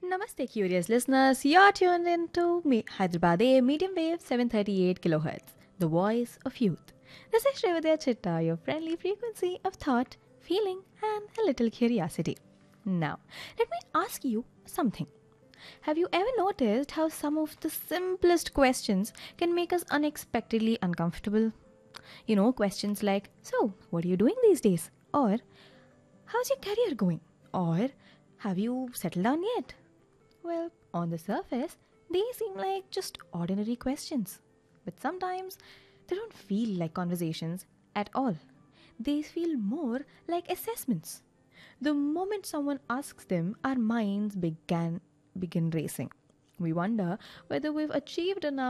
Namaste, curious listeners. You're tuned into Hyderabad A medium wave 738 kilohertz, the voice of youth. This is Srividya Chitta, your friendly frequency of thought, feeling, and a little curiosity. Now, let me ask you something. Have you ever noticed how some of the simplest questions can make us unexpectedly uncomfortable? Questions like, "So, what are you doing these days?" Or, "How's your career going?" Or, "Have you settled down yet?" Well, on the surface, they seem like just ordinary questions. But sometimes they don't feel like conversations at all. They feel more like assessments. The moment someone asks them, our minds begin racing. We wonder whether we've achieved enough